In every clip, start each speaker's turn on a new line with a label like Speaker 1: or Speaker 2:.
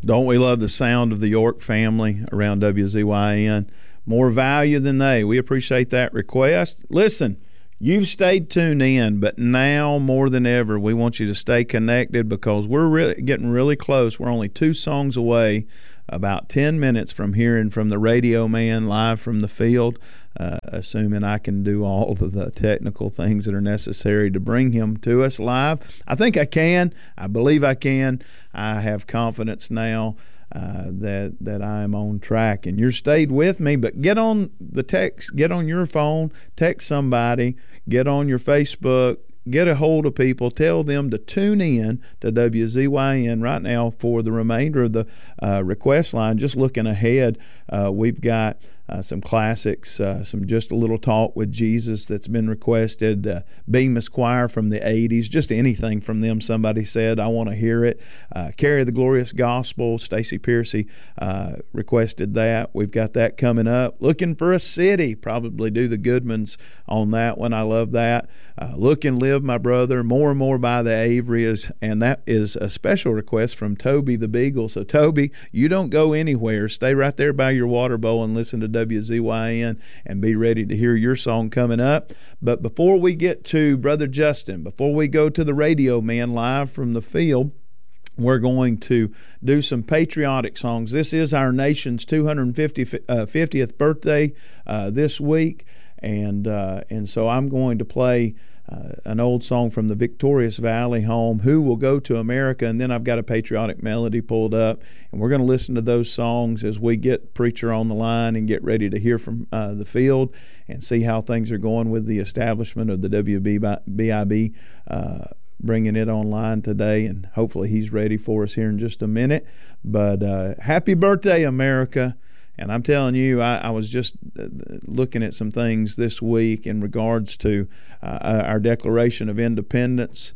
Speaker 1: Don't we love the sound of the York family around WZYN? More value than they. We appreciate that request. Listen, you've stayed tuned in, but now more than ever, we want you to stay connected because we're getting really close. We're only 2 songs away, about 10 minutes from hearing from the radio man live from the field, assuming I can do all of the technical things that are necessary to bring him to us live. I think I can. I believe I can. I have confidence now that I am on track, and you're stayed with me. But get on the text, get on your phone, text somebody, get on your Facebook, get a hold of people, tell them to tune in to WZYN right now for the remainder of the request line. Just looking ahead, we've got some classics, some Just a Little Talk with Jesus that's been requested, Bemis Choir from the 80s, just anything from them somebody said, I want to hear it. Carry the Glorious Gospel, Stacy Piercy requested that. We've got that coming up. Looking for a City, probably do the Goodmans on that one. I love that. Look and Live, My Brother, More and More by the Averys, and that is a special request from Toby the Beagle. So Toby, you don't go anywhere. Stay right there by your water bowl and listen to WZYN and be ready to hear your song coming up. But before we get to Brother Justin, before we go to the radio man live from the field, we're going to do some patriotic songs. This is our nation's 250th birthday this week, and so I'm going to play an old song from the Victorious Valley home, Who Will Go to America, and then I've got a patriotic melody pulled up, and we're going to listen to those songs as we get Preacher on the line and get ready to hear from the field and see how things are going with the establishment of the WBIB bringing it online today, and hopefully he's ready for us here in just a minute. But happy birthday, America. And I'm telling you, I was just looking at some things this week in regards to our Declaration of Independence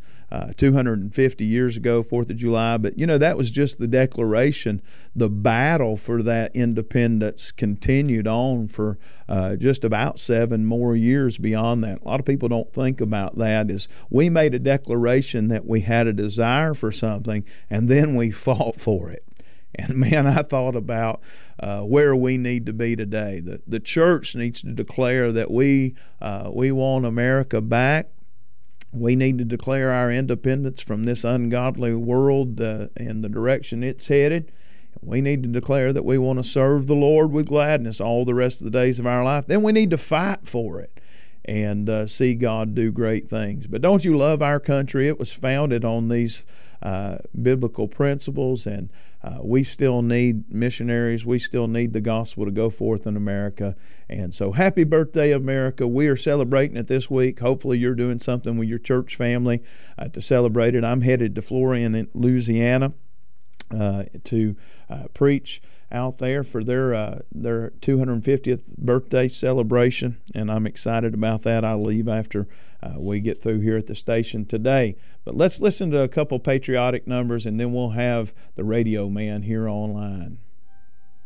Speaker 1: 250 years ago, 4th of July. But, that was just the declaration. The battle for that independence continued on for just about 7 more years beyond that. A lot of people don't think about that. Is we made a declaration that we had a desire for something, and then we fought for it. And man, I thought about where we need to be today. The church needs to declare that we want America back. We need to declare our independence from this ungodly world and the direction it's headed. We need to declare that we want to serve the Lord with gladness all the rest of the days of our life. Then we need to fight for it and see God do great things. But don't you love our country? It was founded on these biblical principles, and we still need missionaries. We still need the gospel to go forth in America. And so happy birthday, America. We are celebrating it this week. Hopefully you're doing something with your church family to celebrate it. I'm headed to Florian, Louisiana to preach out there for their 250th birthday celebration, and I'm excited about that. I'll leave after we get through here at the station today. But let's listen to a couple patriotic numbers, and then we'll have the radio man here online.